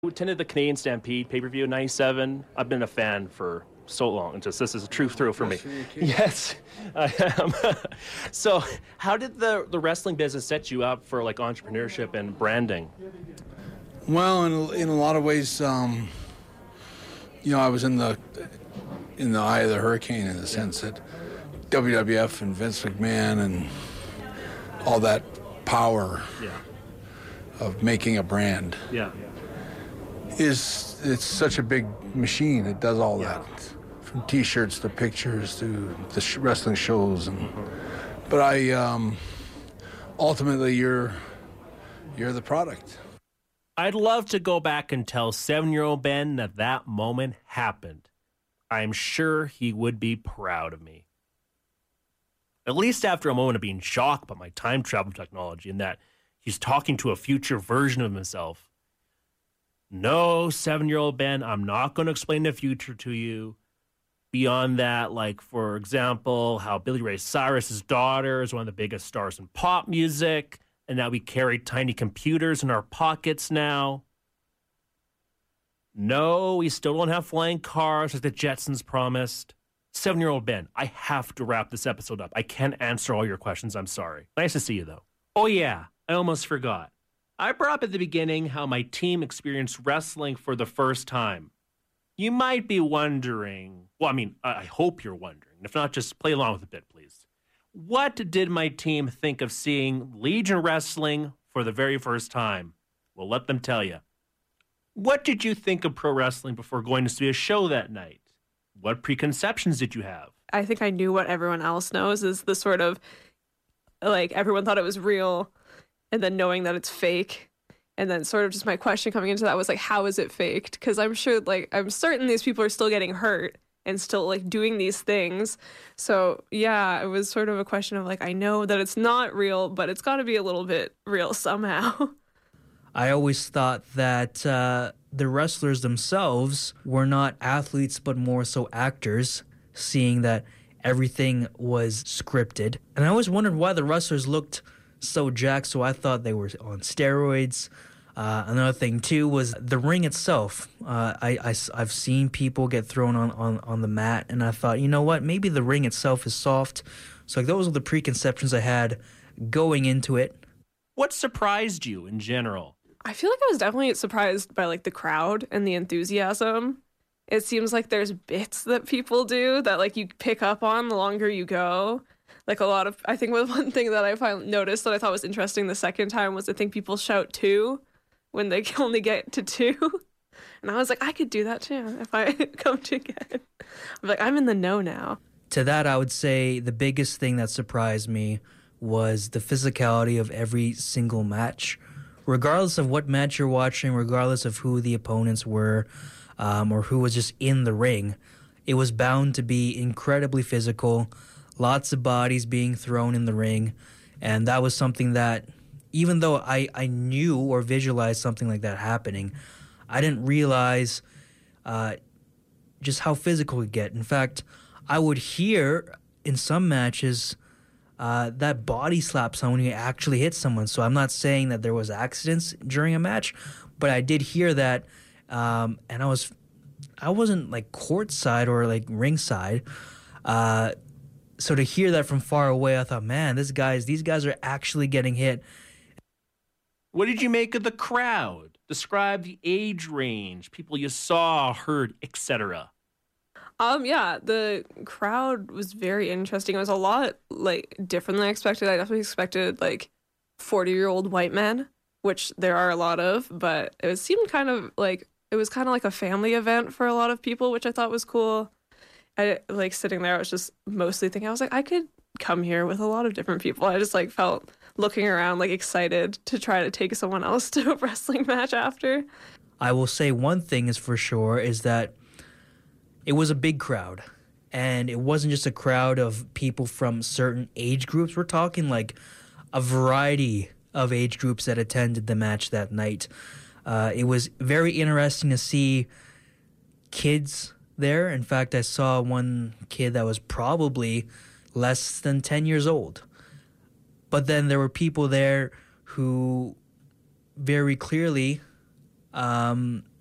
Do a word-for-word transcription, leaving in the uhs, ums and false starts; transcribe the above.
I attended the Canadian Stampede pay-per-view in ninety-seven. I've been a fan for so long. It's just, this is a true thrill for me. Yes, I am. So how did the, the wrestling business set you up for like entrepreneurship and branding? Well, in, in a lot of ways, um, you know, I was in the in the eye of the hurricane in the sense that W W F and Vince McMahon and all that power Yeah. of making a brand Yeah. is it's such a big machine. It does all Yeah. that, from T-shirts to pictures to the sh- wrestling shows, and but I um, ultimately you're you're the product. I'd love to go back and tell seven-year-old Ben that that moment happened. I'm sure he would be proud of me. At least after a moment of being shocked by my time travel technology and that he's talking to a future version of himself. No, seven-year-old Ben, I'm not going to explain the future to you. Beyond that, like, for example, how Billy Ray Cyrus's daughter is one of the biggest stars in pop music, and that we carry tiny computers in our pockets now. No, we still don't have flying cars like the Jetsons promised. Seven-year-old Ben, I have to wrap this episode up. I can't answer all your questions. I'm sorry. Nice to see you, though. Oh, yeah, I almost forgot. I brought up at the beginning how my team experienced wrestling for the first time. You might be wondering, well, I mean, I hope you're wondering. If not, just play along with a bit, please. What did my team think of seeing Legion Wrestling for the very first time? Well, let them tell you. What did you think of pro wrestling before going to see a show that night? What preconceptions did you have? I think I knew what everyone else knows is the sort of, like, everyone thought it was real, and then knowing that it's fake. And then sort of just my question coming into that was, like, how is it faked? Because I'm sure, like, I'm certain these people are still getting hurt and still, like, doing these things. So, yeah, it was sort of a question of, like, I know that it's not real, but it's got to be a little bit real somehow. I always thought that uh, the wrestlers themselves were not athletes, but more so actors, seeing that everything was scripted. And I always wondered why the wrestlers looked so jacked, so I thought they were on steroids. Uh, another thing, too, was the ring itself. Uh, I, I, I've seen people get thrown on, on, on the mat, and I thought, you know what, maybe the ring itself is soft. So like, those are the preconceptions I had going into it. What surprised you in general? I feel like I was definitely surprised by, like, the crowd and the enthusiasm. It seems like there's bits that people do that, like, you pick up on the longer you go. Like, a lot of, I think one thing that I finally noticed that I thought was interesting the second time was I think people shout two when they can only get to two. And I was like, I could do that too if I come to again. I'm like, I'm in the know now. To that, I would say the biggest thing that surprised me was the physicality of every single match. Regardless of what match you're watching, regardless of who the opponents were, um, or who was just in the ring, it was bound to be incredibly physical, lots of bodies being thrown in the ring, and that was something that, even though I, I knew or visualized something like that happening, I didn't realize uh, just how physical it could get. In fact, I would hear in some matches Uh, that body slap someone when you actually hit someone. So I'm not saying that there was accidents during a match, but I did hear that, um, and I was, I wasn't like courtside or like ringside. Uh, so to hear that from far away, I thought, man, this guys, these guys are actually getting hit. What did you make of the crowd? Describe the age range, people you saw, heard, et cetera. Um, yeah, the crowd was very interesting. It was a lot, like, different than I expected. I definitely expected, like, forty-year-old white men, which there are a lot of, but it seemed kind of like, it was kind of like a family event for a lot of people, which I thought was cool. I, like, sitting there, I was just mostly thinking, I was like, I could come here with a lot of different people. I just, like, felt looking around, like, excited to try to take someone else to a wrestling match after. I will say one thing is for sure is that it was a big crowd, and it wasn't just a crowd of people from certain age groups. We're talking like a variety of age groups that attended the match that night. Uh, it was very interesting to see kids there. In fact, I saw one kid that was probably less than ten years old. But then there were people there who very clearly Um,